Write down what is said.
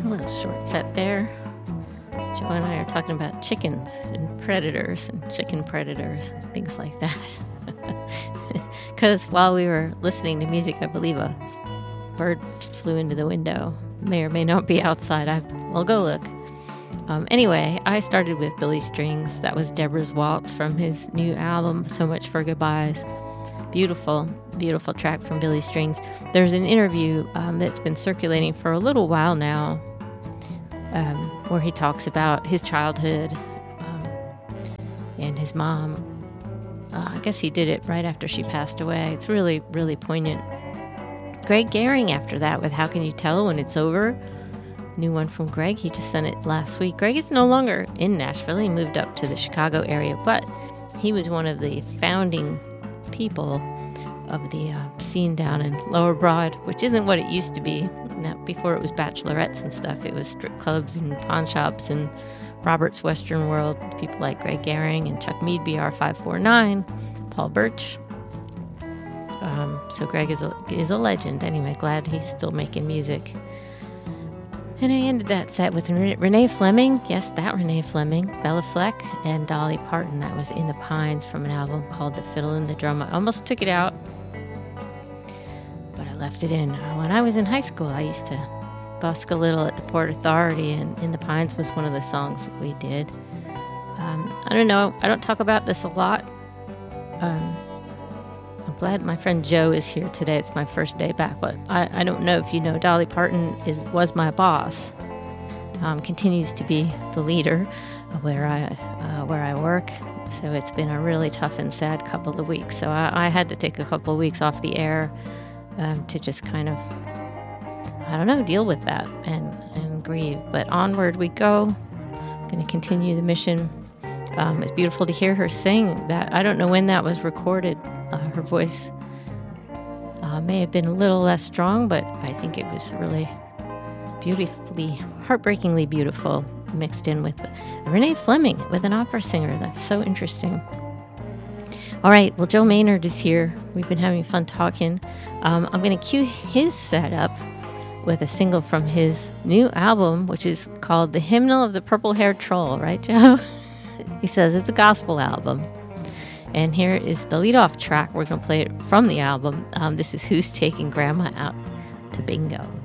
A little short set there. Joe and I are talking about chickens and predators and chicken predators and things like that. Because while we were listening to music, I believe a bird flew into the window. May or may not be outside. I'll go look. Anyway, I started with Billy Strings. That was Deborah's Waltz from his new album, So Much for Goodbyes. Beautiful, beautiful track from Billy Strings. There's an interview that's been circulating for a little while now where he talks about his childhood and his mom. I guess he did it right after she passed away. It's really, really poignant. Greg Gehring after that with How Can You Tell When It's Over? New one from Greg. He just sent it last week. Greg is no longer in Nashville. He moved up to the Chicago area, but he was one of the founding people of the scene down in Lower Broad, which isn't what it used to be. Now, before it was bachelorettes and stuff, it was strip clubs and pawn shops and Robert's Western World. People like Greg Gehring and Chuck Mead, BR549, Paul Birch. So Greg is a legend. Anyway, glad he's still making music. And I ended that set with Renee Fleming. Yes, that Renee Fleming. Bella Fleck and Dolly Parton. That was In the Pines from an album called The Fiddle and the Drum. I almost took it out, but I left it in. When I was in high school, I used to busk a little at the Port Authority, and In the Pines was one of the songs that we did. I don't know. I don't talk about this a lot. I'm glad my friend Joe is here today. It's my first day back, but I don't know if you know, Dolly Parton was my boss. Continues to be the leader where I work. So it's been a really tough and sad couple of weeks. So I had to take a couple of weeks off the air to just kind of, I don't know, deal with that and grieve. But onward we go. I'm going to continue the mission. It's beautiful to hear her sing that. I don't know when that was recorded. Her voice may have been a little less strong, but I think it was really beautifully, heartbreakingly beautiful, mixed in with Renee Fleming, with an opera singer. That's so interesting. All right, well, Joe Maynard is here. We've been having fun talking. I'm going to cue his set up with a single from his new album, which is called The Hymnal of the Purple-Haired Troll, right, Joe? He says it's a gospel album. And here is the lead-off track. We're going to play it from the album. This is Who's Taking Grandma Out to Bingo.